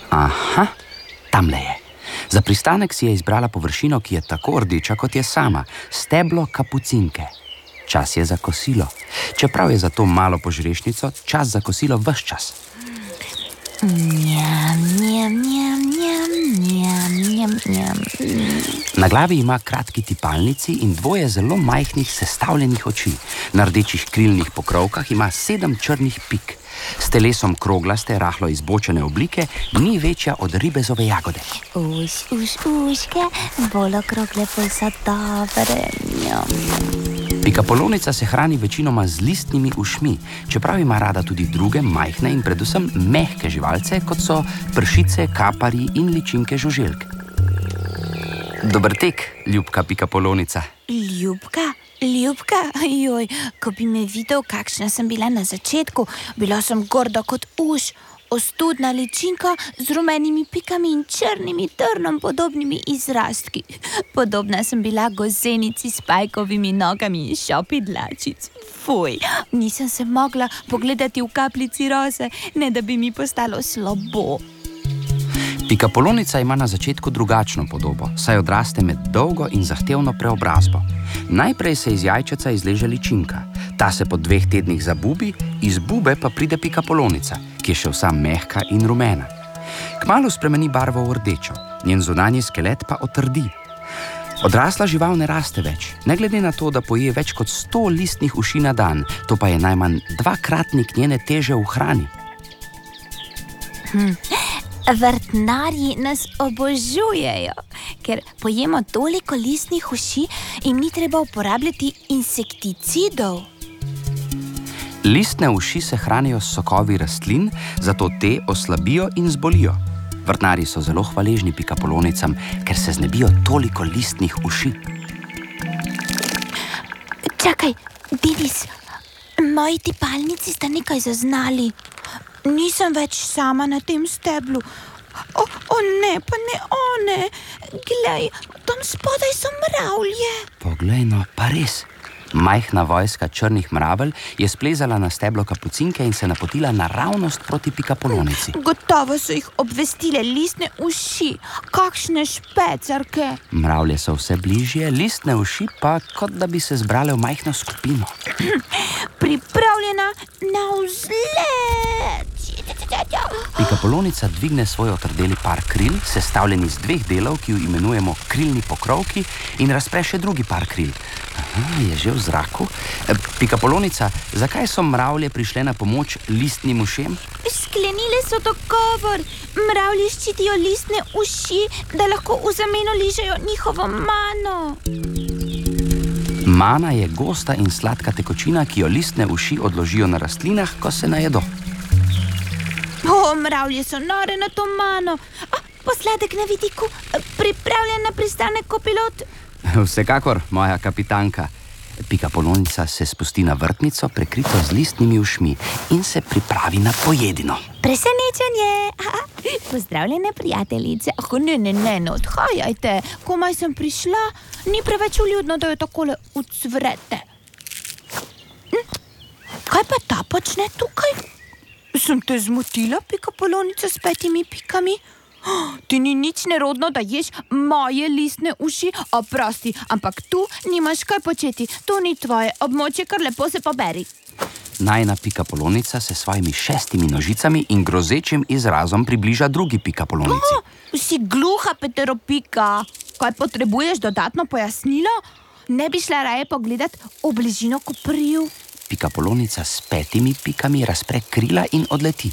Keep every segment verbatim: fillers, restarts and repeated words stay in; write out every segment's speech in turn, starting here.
Aha, tamle je. Za pristanek si je izbrala površino, ki je tako rdeča, kot je sama, steblo kapucinke. Čas je za kosilo. Čeprav je za to malo požrešnico, čas za kosilo ves čas. Njam, njam, njam, njam, njam, njam, njam. Na glavi ima kratki tipalnici in dvoje zelo majhnih sestavljenih oči. Na rdečih krilnih pokrovkah ima sedem črnih pik. S telesom kroglaste, rahlo izbočene oblike, ni večja od ribezove jagode. Uš, uš, uške, bolj okrogle pa so dobre. Pikapolonica se hrani večinoma z listnimi ušmi, čeprav ima rada tudi druge majhne in predvsem mehke živalce, kot so pršice, kaparji in ličinke žuželk. Dober tek, ljubka pikapolonica. Ljubka? Ljubka? Joj, ko bi me videl, kakšna sem bila na začetku, bila sem gorda kot uš, ostudna ličinka z rumenimi pikami in črnimi trnom podobnimi izrastki. Podobna sem bila gozenici s pajkovimi nogami in šopi dlačic. Fuj, nisem se mogla pogledati v kapljici roze, ne da bi mi postalo slabo. Pikapolonica ima na začetku drugačno podobo, saj odraste med dolgo in zahtevno preobrazbo. Najprej se iz jajčeca izleže ličinka. Ta se po dveh tednih zabubi, iz bube pa pride pikapolonica, ki je še vsa mehka in rumena. Kmalu spremeni barvo v rdečo, njen zunanji skelet pa otrdi. Odrasla žival ne raste več, ne glede na to, da poje več kot sto listnih uši na dan, to pa je najmanj dvakratnik njene teže v hrani. Hm. Vrtnarji nas obožujejo, ker pojemo toliko listnih uši in ni treba uporabljati insekticidov. Listne uši se hranijo s sokovi rastlin, zato te oslabijo in zbolijo. Vrtnarji so zelo hvaležni pikapolonicam, ker se znebijo toliko listnih uši. Čakaj, Denis, moji tipalnici sta nekaj zaznali. Nisem več sama na tem steblu. O, o ne, pa ne one. Glej, tam spodaj so mravlje. Poglej no, pa res. Majhna vojska črnih mravelj je splezala na steblo kapucinke in se napotila naravnost proti pikapolonici. Gotovo so jih obvestile listne uši. Kakšne špecarke. Mravlje so vse bližje, listne uši pa kot da bi se zbrale v majhno skupino. Pripravljena na vzlet. Pikapolonica dvigne svoj otrdeli par kril, sestavljen iz dveh delov, ki jo imenujemo krilni pokrovki, in razpre še drugi par kril. Aha, je že v zraku. Pikapolonica, zakaj so mravlje prišle na pomoč listnim ušem? Sklenile so dogovor. Mravlje ščitijo listne uši, da lahko v zameno ližejo njihovo mano. Mana je gosta in sladka tekočina, ki jo listne uši odložijo na rastlinah, ko se najedo. O, mravlje so nore na to mano. A, posladek na vidiku, pripravljen na pristanek kopilot. Vsekakor, moja kapitanka. Pikapolonica se spusti na vrtnico, prekrito z listnimi ušmi, in se pripravi na pojedino. Presenečenje! Pozdravljene, prijateljice. Oh, ne, ne, ne, ne odhajajte. Komaj sem prišla, ni preveč vljudno, da jo takole ucvrete. Hm? Kaj pa ta počne tukaj? Sem te zmotila, pikapolonica s petimi pikami? Ti ni nič nerodno, da ješ moje listne uši? Oprosti, ampak tu nimaš kaj početi. To ni tvoje območje, kar lepo se poberi. Najina pikapolonica se svojimi šestimi nožicami in grozečim izrazom približa drugi pikapolonici. Oh, si gluha, Peteropika. Kaj potrebuješ dodatno pojasnilo? Ne bi šla raje pogledat v bližino kopriv? Pikapolonica s petimi pikami razpre krila in odleti.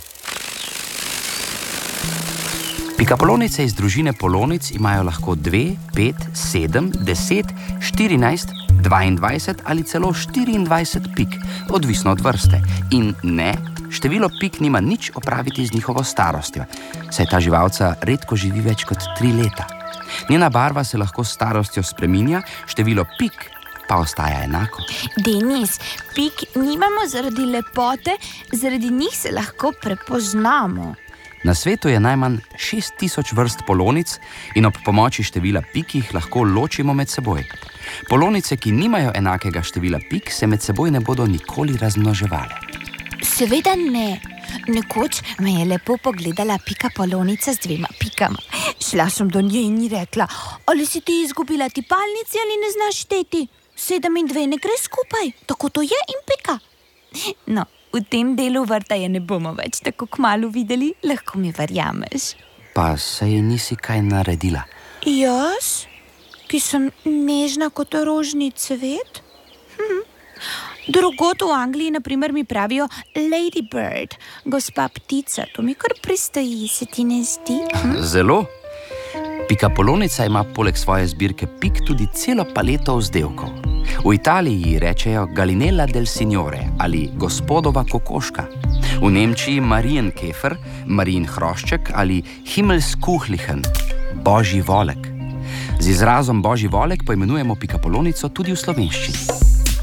Pikapolonice iz družine polonic imajo lahko dve, pet, sedem, deset, štirinajst, dvaindvajset ali celo štiriindvajset pik, odvisno od vrste. In ne, število pik nima nič opraviti z njihovo starostjo, saj ta živalca redko živi več kot tri leta. Njena barva se lahko s starostjo spreminja, število pik pa ostaja enako. Denis, pik nimamo zaradi lepote, zaradi njih se lahko prepoznamo. Na svetu je najmanj šest tisoč vrst polonic in ob pomoči števila pik jih lahko ločimo med seboj. Polonice, ki nimajo enakega števila pik, se med seboj ne bodo nikoli razmnoževale. Seveda ne. Nekoč me je lepo pogledala Pikapolonica z dvema pikama. Šla sem do nje in ji rekla: ali si ti izgubila tipalnici ali ne znaš šteti? Sedem in dve ne gre skupaj, tako to je in pika. No, v tem delu vrta je ne bomo več tako kmalu videli, lahko mi verjameš. Pa saj nisi kaj naredila. Jaz, ki sem nežna kot rožni cvet? Hm. Drugod v Angliji, na primer, mi pravijo Lady Bird, gospa ptica. To mi kar pristoji, se ti ne zdi? Hm? Zelo. Pikapolonica ima poleg svoje zbirke pik tudi celo paleto vzdevkov. V Italiji rečejo Gallinella del Signore ali gospodova kokoška. V Nemčiji Marienkäfer, Marijin hrošček ali Himmelskuchlichen, božji volek. Z izrazom božji volek poimenujemo pikapolonico tudi v slovenščini.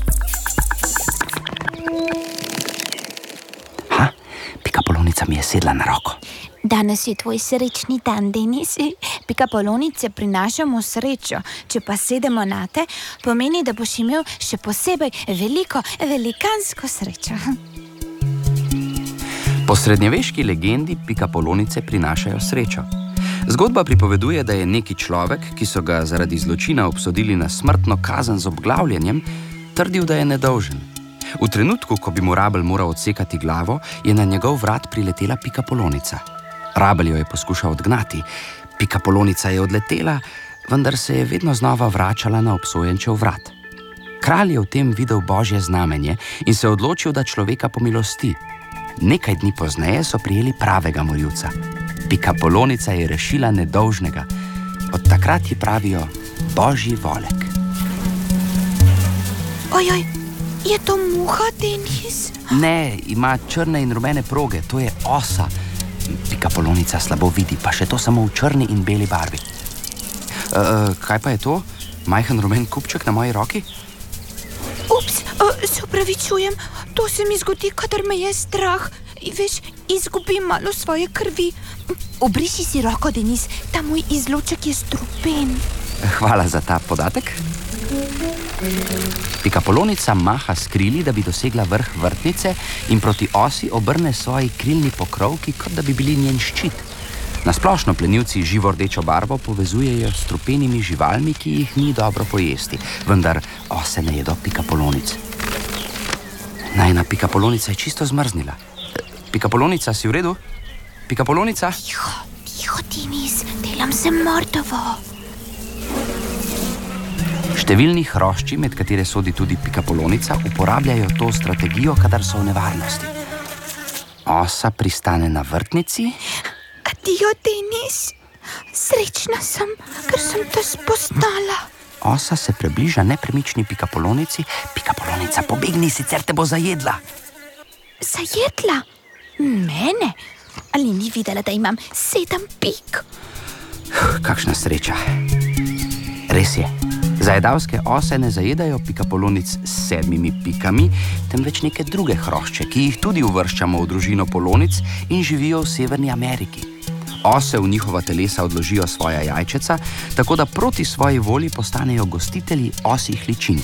Ha, pikapolonica mi je sedla na roko. Danes je tvoj srečni dan, Denis. Pikapolonice prinašamo srečo. Če pa sedemo nate, pomeni, da boš imel še posebej veliko, velikansko srečo. Po srednjeveški legendi pikapolonice prinašajo srečo. Zgodba pripoveduje, da je neki človek, ki so ga zaradi zločina obsodili na smrtno kazen z obglavljanjem, trdil, da je nedolžen. V trenutku, ko bi mu Rabelj moral odsekati glavo, je na njegov vrat priletela pikapolonica. Rabelj jo je poskušal odgnati. Pikapolonica je odletela, vendar se je vedno znova vračala na obsojenčev vrat. Kralj je v tem videl božje znamenje in se odločil, da človeka pomilosti. Nekaj dni pozneje so prijeli pravega morilca. Pikapolonica je rešila nedolžnega. Od takrat ji pravijo božji volek. Ojoj, je to muha, Denis? Ne, ima črne in rumene proge, to je osa. Pikapolonica slabo vidi, pa še to samo v črni in beli barvi. E, kaj pa je to? Majhen rumen kupček na moji roki? Ups, se opravičujem, to se mi zgodi, kadar me je strah. Veš, izgubim malo svoje krvi. Obriši si roko, Denis, ta moj izloček je strupen. Hvala za ta podatek. Pikapolonica maha s krili, da bi dosegla vrh vrtnice in proti osi obrne svoji krilni pokrovki, kot da bi bili njen ščit. Nasplošno plenilci živo rdečo barvo povezujejo s strupenimi živalmi, ki jih ni dobro pojesti, vendar ose ne jedo pikapolonic. Najina pikapolonica je čisto zmrznila. Pikapolonica, si v redu? Pikapolonica? Tiho, tiho, Denis, delam se mrtvo. Številni hrošči, med katere sodi tudi pikapolonica, uporabljajo to strategijo, kadar so v nevarnosti. Osa pristane na vrtnici. Adijo, Denis. Srečna sem, ker sem te spoznala. Osa se približa nepremični pikapolonici. Pikapolonica, pobegni, sicer te bo zajedla. Zajedla? Mene? Ali ni videla, da imam sedem pik? Kakšna sreča. Res je. Zajedavske ose ne zajedajo pikapolonic s sedmimi pikami, temveč neke druge hrošče, ki jih tudi uvrščamo v družino polonic in živijo v Severni Ameriki. Ose v njihova telesa odložijo svoja jajčeca, tako da proti svoji volji postanejo gostitelji osjih ličink.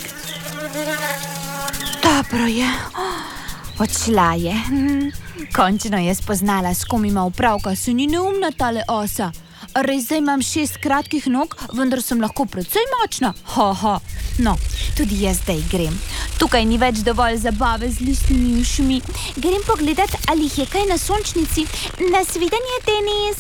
Dobro je. Odšla je. Končno je spoznala, s kom ima opravka, se ni neumna tale osa. Res, zdaj imam šest kratkih nog, vendar sem lahko precej močna. Ha, ha. No, tudi jaz zdaj grem. Tukaj ni več dovolj zabave z listnimi ušmi. Grem pogledat, ali jih je kaj na sončnici. Nasvidenje, Denis.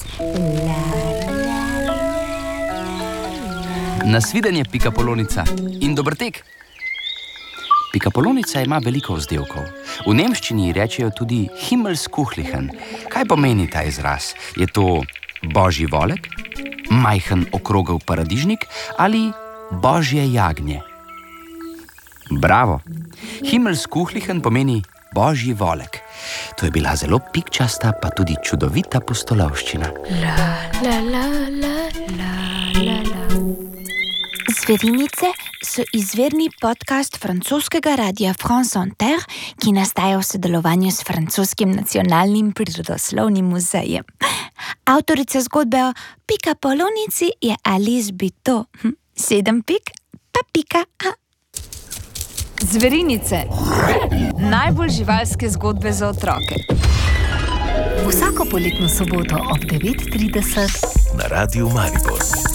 Nasvidenje, pikapolonica. In dober tek. Pikapolonica ima veliko vzdevkov. V nemščini rečejo tudi Himmelskuchlichen. Kaj pomeni ta izraz? Je to božji volek, majhen okrogel paradižnik ali božje jagnje? Bravo! Himmelskuchlichen pomeni božji volek. To je bila zelo pikčasta, pa tudi čudovita pustolovščina. La, la, la, la, la, la, la. Zverinice so izvirni podcast francoskega radia France Inter, ki nastaja v sodelovanju s francoskim nacionalnim prirodoslovnim muzejem. Avtorica zgodbe o pikapolonici je Alice Bito. Sedem pik, pa pika. A. Zverinice. Najbolj živalske zgodbe za otroke. Vsako poletno soboto ob devet trideset na Radiu Maribor.